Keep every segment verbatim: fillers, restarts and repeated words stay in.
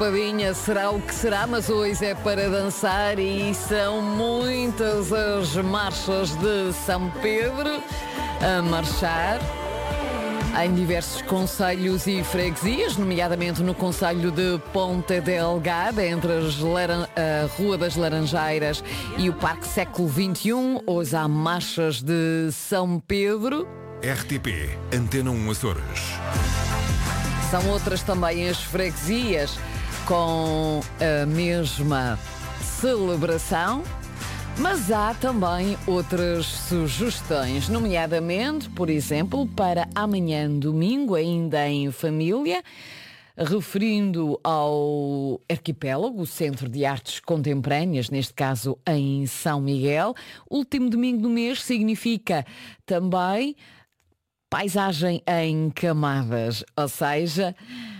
espadinha será o que será, mas hoje é para dançar e são muitas as marchas de São Pedro a marchar em diversos concelhos e freguesias, nomeadamente no concelho de Ponta Delgada, entre as Laran- a Rua das Laranjeiras e o Parque Século vinte e um. Hoje há marchas de São Pedro. R T P, Antena um Açores. São outras também as freguesias com a mesma celebração. Mas há também outras sugestões, nomeadamente, por exemplo, para amanhã domingo, ainda em família, referindo ao Arquipélago, Centro de Artes Contemporâneas, neste caso em São Miguel. Último domingo do mês significa também paisagem em camadas, ou seja,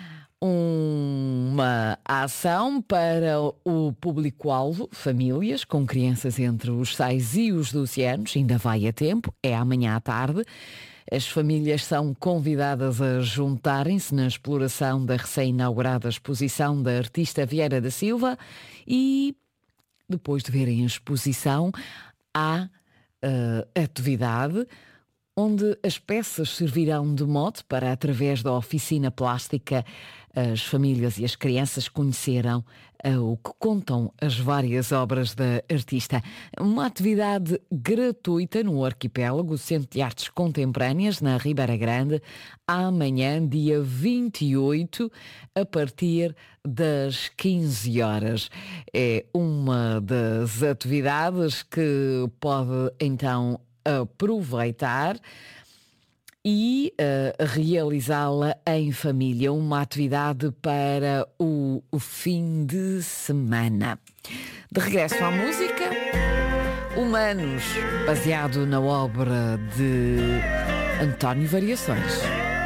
uma ação para o público-alvo, famílias com crianças entre os seis e os doze anos, ainda vai a tempo, é amanhã à tarde. As famílias são convidadas a juntarem-se na exploração da recém-inaugurada exposição da artista Vieira da Silva e, depois de verem a exposição, há uh, atividade onde as peças servirão de mote para, através da oficina plástica, as famílias e as crianças conhecerão uh, o que contam as várias obras da artista. Uma atividade gratuita no Arquipélago, Centro de Artes Contemporâneas, na Ribeira Grande, amanhã, dia vinte e oito, a partir das quinze horas. É uma das atividades que pode, então, aproveitar e uh, realizá-la em família, uma atividade para o, o fim de semana. De regresso à música, Humanos, baseado na obra de António Variações.